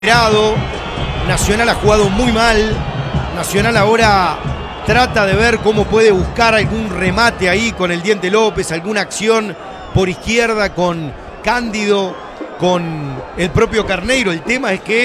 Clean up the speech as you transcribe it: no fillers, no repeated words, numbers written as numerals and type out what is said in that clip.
Nacional ha jugado muy mal. Nacional ahora trata de ver cómo puede buscar algún remate ahí con el Diente López, alguna acción por izquierda con Cándido, con el propio Carneiro. El tema es que